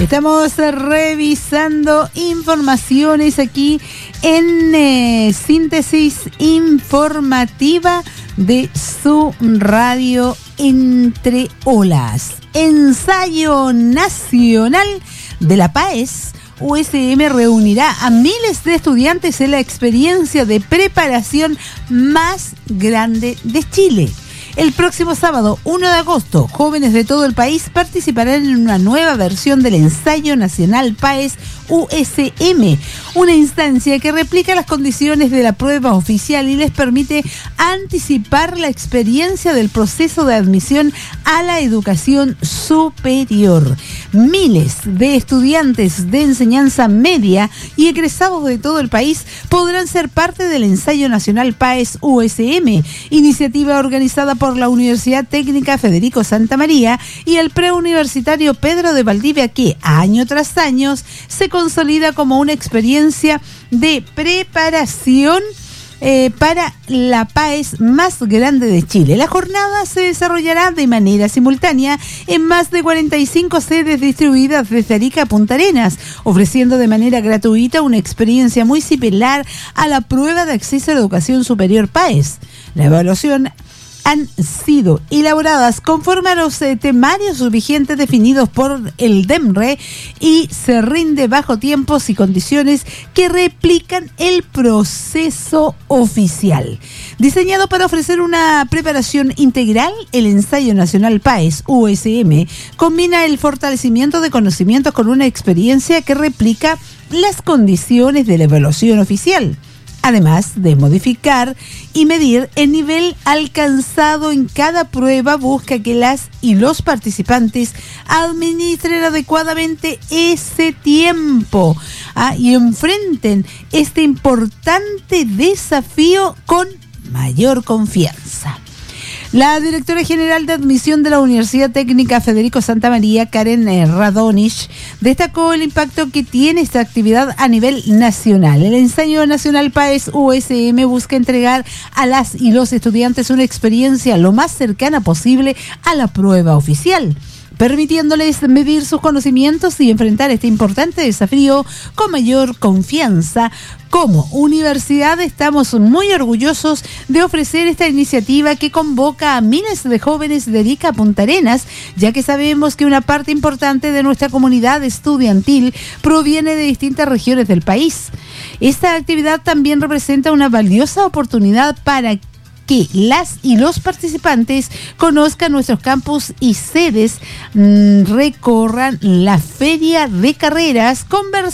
Estamos revisando informaciones aquí en Síntesis Informativa de su radio Entre Olas. Ensayo Nacional de la PAES USM reunirá a miles de estudiantes en la experiencia de preparación más grande de Chile. El próximo sábado, 1 de agosto, jóvenes de todo el país participarán en una nueva versión del Ensayo Nacional PAES USM, una instancia que replica las condiciones de la prueba oficial y les permite anticipar la experiencia del proceso de admisión a la educación superior. Miles de estudiantes de enseñanza media y egresados de todo el país podrán ser parte del Ensayo Nacional PAES USM, iniciativa organizada por la Universidad Técnica Federico Santa María y el preuniversitario Pedro de Valdivia, que año tras año se consolida como una experiencia de preparación para la PAES más grande de Chile. La jornada se desarrollará de manera simultánea en más de 45 sedes distribuidas desde Arica a Punta Arenas, ofreciendo de manera gratuita una experiencia muy similar a la prueba de acceso a la educación superior PAES. La evaluación han sido elaboradas conforme a los temarios vigentes definidos por el DEMRE y se rinde bajo tiempos y condiciones que replican el proceso oficial. Diseñado para ofrecer una preparación integral, el Ensayo Nacional PAES USM combina el fortalecimiento de conocimientos con una experiencia que replica las condiciones de la evaluación oficial, además de modificar y medir el nivel alcanzado en cada prueba. Busca que las y los participantes administren adecuadamente ese tiempo y enfrenten este importante desafío con mayor confianza. La directora general de admisión de la Universidad Técnica Federico Santa María, Karen Radonich, destacó el impacto que tiene esta actividad a nivel nacional. El Ensayo Nacional PAES USM busca entregar a las y los estudiantes una experiencia lo más cercana posible a la prueba oficial, permitiéndoles medir sus conocimientos y enfrentar este importante desafío con mayor confianza. Como universidad estamos muy orgullosos de ofrecer esta iniciativa que convoca a miles de jóvenes de Arica a Punta Arenas, ya que sabemos que una parte importante de nuestra comunidad estudiantil proviene de distintas regiones del país. Esta actividad también representa una valiosa oportunidad para que las y los participantes conozcan nuestros campus y sedes, recorran la feria de carreras, conversen